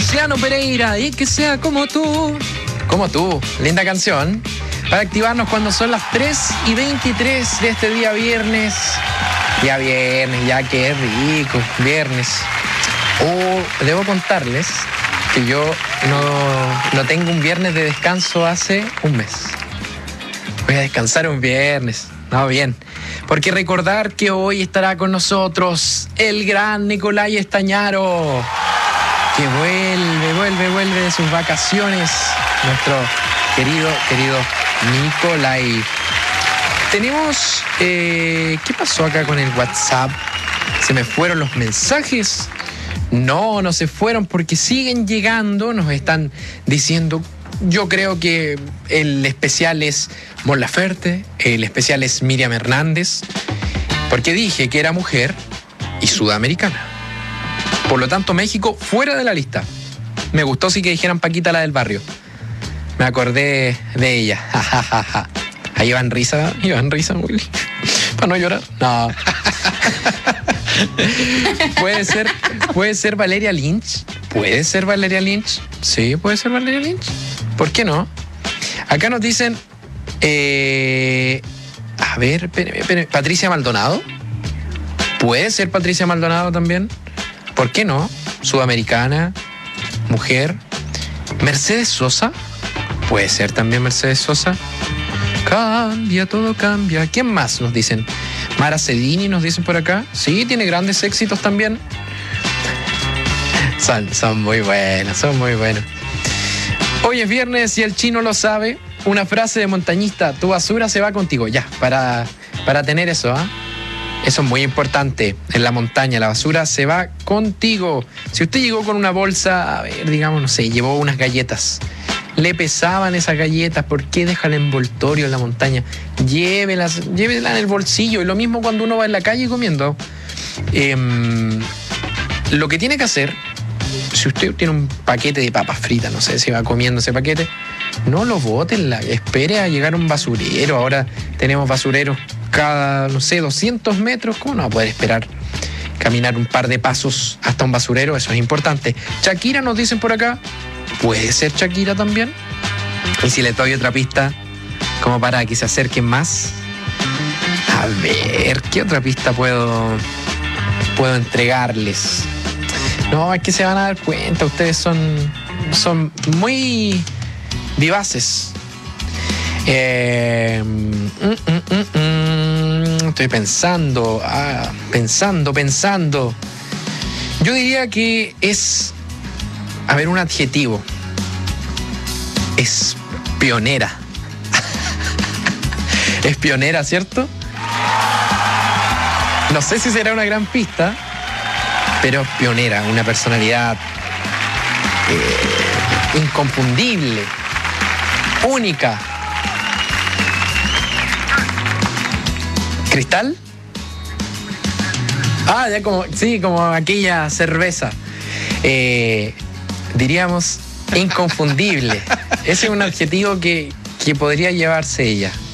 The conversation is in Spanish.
Luciano Pereira, y que sea como tú. Como tú, linda canción. Para activarnos cuando son las 3:23 de este día viernes. Ya viernes, ya qué rico, viernes. Debo contarles que yo no tengo un viernes de descanso hace un mes. Voy a descansar un viernes. No, bien. Porque recordar que hoy estará con nosotros el gran Nicolai Estañaro, que vuelve de sus vacaciones. Nuestro querido Nicolai. Tenemos... ¿qué pasó acá con el WhatsApp? ¿Se me fueron los mensajes? No se fueron porque siguen llegando. Nos están diciendo... Yo creo que el especial es Mon Laferte, el especial es Miriam Hernández, porque dije que era mujer y sudamericana. Por lo tanto, México fuera de la lista. Me gustó sí que dijeran Paquita, la del barrio. Me acordé de ella. Ahí Iván Risa, muy... para no llorar. No. ¿Puede ser Valeria Lynch? ¿Puede ser Valeria Lynch? Sí, puede ser Valeria Lynch. ¿Por qué no? Acá nos dicen... a ver, espere, Patricia Maldonado. ¿Puede ser Patricia Maldonado también? ¿Por qué no? Sudamericana, mujer. Mercedes Sosa. Puede ser también Mercedes Sosa. Cambia, todo cambia. ¿Quién más nos dicen? Mara Cedini nos dicen por acá. Sí, tiene grandes éxitos también. Son muy buenos, son muy buenos. Hoy es viernes y el chino lo sabe. Una frase de montañista: tu basura se va contigo. Ya, para tener eso, ¿ah? Eso es muy importante. En la montaña, la basura se va contigo. Si usted llegó con una bolsa, a ver, digamos, no sé, llevó unas galletas. Le pesaban esas galletas. ¿Por qué deja el envoltorio en la montaña? Llévela en el bolsillo. Y lo mismo cuando uno va en la calle comiendo. Lo que tiene que hacer, si usted tiene un paquete de papas fritas, no sé si va comiendo ese paquete, no lo boten, espere a llegar un basurero. Ahora tenemos basureros cada, no sé, 200 metros. ¿Cómo no va a poder esperar caminar un par de pasos hasta un basurero? Eso es importante. Shakira nos dicen por acá. ¿Puede ser Shakira también? Y si le doy otra pista, como para que se acerquen más. A ver, ¿qué otra pista puedo entregarles? No, es que se van a dar cuenta. Ustedes son muy vivaces. Estoy pensando. Yo diría que es... A ver, un adjetivo. Es pionera. Es pionera, ¿cierto? No sé si será una gran pista, pero pionera, una personalidad inconfundible, única. ¿Cristal? Ya como aquella cerveza. Diríamos inconfundible. Ese es un adjetivo que podría llevarse ella.